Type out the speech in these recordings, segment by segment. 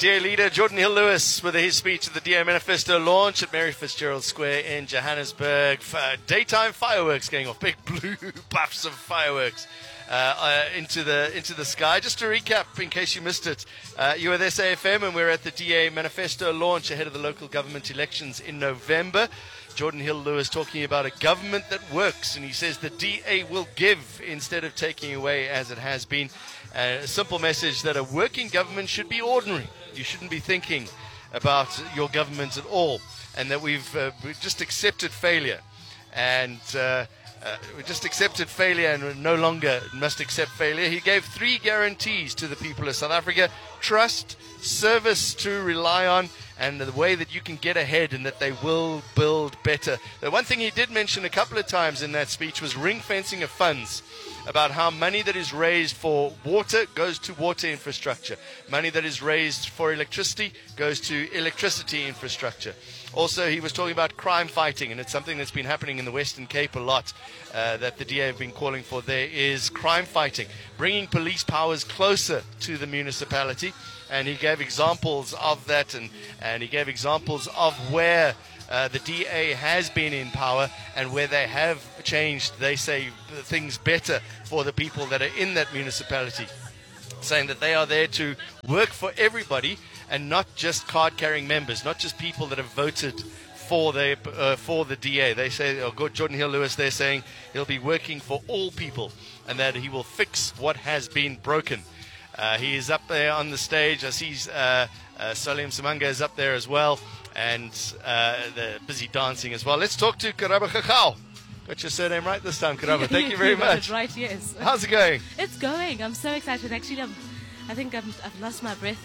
DA leader Jordan Hill-Lewis with his speech at the DA manifesto launch at Mary Fitzgerald Square in Johannesburg. Daytime fireworks going off, big blue puffs of fireworks into the sky. Just to recap, in case you missed it, you were at SAFM and we're at the DA manifesto launch ahead of the local government elections in November. Jordan Hill-Lewis talking about a government that works, and he says the DA will give instead of taking away as it has been. A simple message that a working government should be ordinary. You shouldn't be thinking about your government at all, and that we've just accepted failure, and we just accepted failure and no longer must accept failure. He gave 3 guarantees to the people of South Africa: trust, service to rely on, and the way that you can get ahead, and that they will build better. The one thing he did mention a couple of times in that speech was ring fencing of funds, about how money that is raised for water goes to water infrastructure. Money that is raised for electricity goes to electricity infrastructure. Also, he was talking about crime fighting, and it's something that's been happening in the Western Cape a lot, that the DA have been calling for. There is crime fighting, bringing police powers closer to the municipality, and he gave examples of that, and he gave examples of where the DA has been in power and where they have changed, they say, things better for the people that are in that municipality, saying that they are there to work for everybody and not just card-carrying members, not just people that have voted for the DA. They say, Jordan Hill-Lewis, they're saying he'll be working for all people and that he will fix what has been broken. He is up there on the stage. I see Salim Simanga is up there as well, and they're busy dancing as well. Let's talk to Karaba Khachau. Got your surname right this time, Karaba. Thank you very much. Right, yes. How's it going? It's going. I'm so excited. Actually, I think I've lost my breath.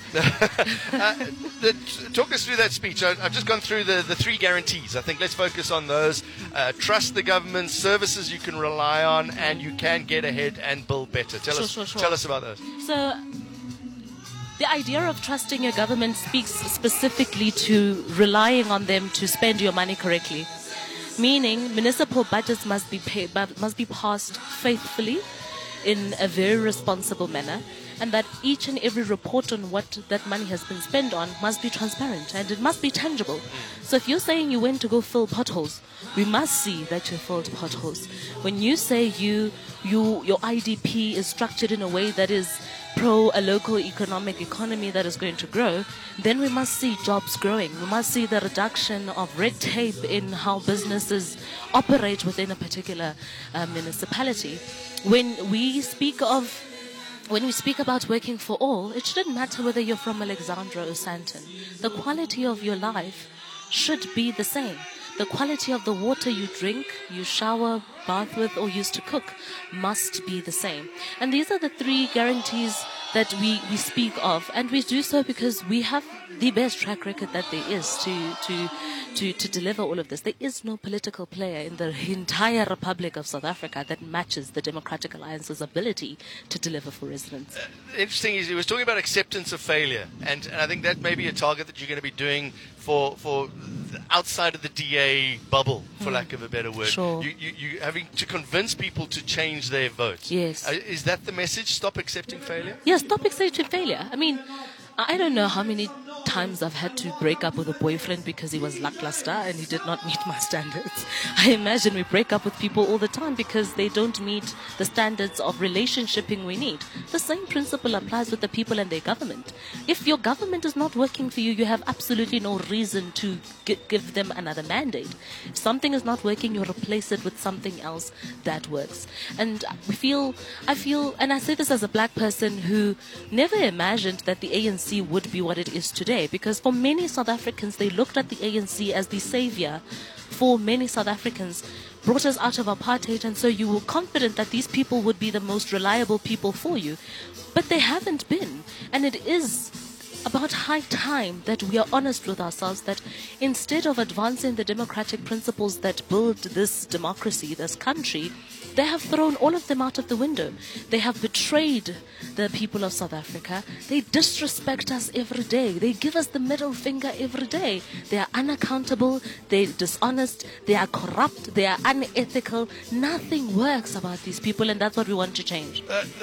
Talk us through that speech. I've just gone through the 3 guarantees. I think let's focus on those. Trust the government, services you can rely on, and you can get ahead and build better. Tell us about those. So, the idea of trusting your government speaks specifically to relying on them to spend your money correctly. Meaning, municipal budgets must be passed faithfully in a very responsible manner, and that each and every report on what that money has been spent on must be transparent and it must be tangible. So if you're saying you went to go fill potholes, we must see that you filled potholes. When you say your IDP is structured in a way that is pro a local economy that is going to grow, then we must see jobs growing. We must see the reduction of red tape in how businesses operate within a particular municipality. When we speak about working for all, it shouldn't matter whether you're from Alexandra or Sandton. The quality of your life should be the same. The quality of the water you drink, you shower, bath with, or use to cook must be the same. And these are the 3 guarantees that we speak of, and we do so because we have the best track record that there is to deliver all of this. There is no political player in the entire Republic of South Africa that matches the Democratic Alliance's ability to deliver for residents. Interesting is he was talking about acceptance of failure, and I think that may be a target that you're going to be doing for outside of the DA bubble, for lack of a better word. Sure. You having to convince people to change their vote. Yes. Is that the message? Stop accepting failure? Yes, stop accepting failure. I mean, I don't know how many times I've had to break up with a boyfriend because he was lackluster and he did not meet my standards. I imagine we break up with people all the time because they don't meet the standards of relationshiping we need. The same principle applies with the people and their government. If your government is not working for you, you have absolutely no reason to give them another mandate. If something is not working, you replace it with something else that works. And I feel, and I say this as a black person who never imagined that the ANC would be what it is today, because for many South Africans, they looked at the ANC as the savior. For many South Africans, brought us out of apartheid, and so you were confident that these people would be the most reliable people for you, but they haven't been. And it is about high time that we are honest with ourselves, that instead of advancing the democratic principles that build this democracy, this country, They have thrown all of them out of the window. They have betrayed the people of South Africa. They disrespect us every day. They give us the middle finger every day. They are unaccountable. They're dishonest. They are corrupt. They are unethical. Nothing works about these people, and that's what we want to change.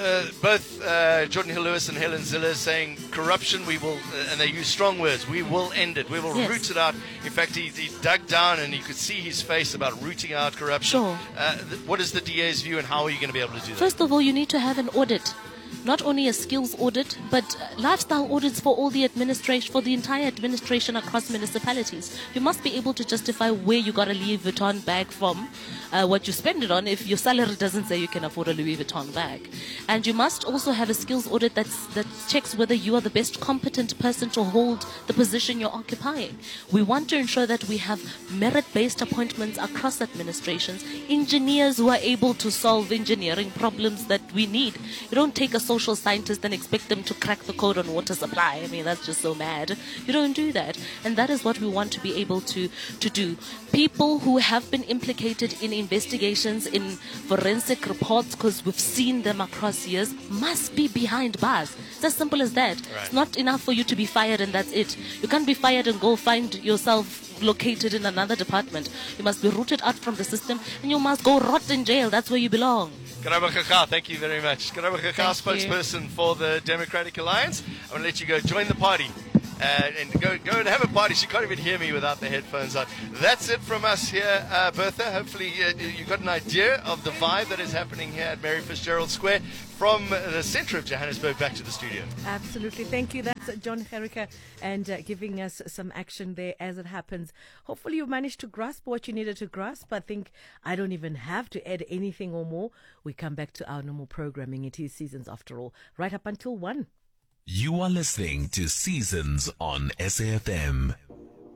Both Jordan Hill-Lewis and Helen Zille saying corruption, we will, and they use strong words, we will end it. We will root it out. In fact, he dug down and you could see his face about rooting out corruption. Sure. What is the DA's view and how are you going to be able to do that? First of all, you need to have an audit. Not only a skills audit, but lifestyle audits for all the administration, for the entire administration across municipalities. You must be able to justify where you got a Louis Vuitton bag from, what you spend it on, if your salary doesn't say you can afford a Louis Vuitton bag. And you must also have a skills audit that checks whether you are the best competent person to hold the position you're occupying. We want to ensure that we have merit-based appointments across administrations, engineers who are able to solve engineering problems that we need. You don't take a social scientist and expect them to crack the code on water supply. I mean, that's just so mad. You don't do that. And that is what we want to be able to do. People who have been implicated in investigations, in forensic reports, because we've seen them across years, must be behind bars. It's as simple as that. Right. It's not enough for you to be fired and that's it. You can't be fired and go find yourself located in another department. You must be rooted out from the system and you must go rot in jail. That's where you belong. Karabo Kaka, thank you very much. Karabo Kaka, Thank you. spokesperson for the Democratic Alliance. I'm going to let you go join the party and go and have a party. She can't even hear me without the headphones on. That's it from us here, Bertha. Hopefully you got an idea of the vibe that is happening here at Mary Fitzgerald Square from the center of Johannesburg back to the studio. Absolutely. Thank you. That's John Gericke and giving us some action there as it happens. Hopefully you managed to grasp what you needed to grasp. I think I don't even have to add anything or more. We come back to our normal programming. It is Seasons after all, right up until 1. You are listening to Seasons on SAFM.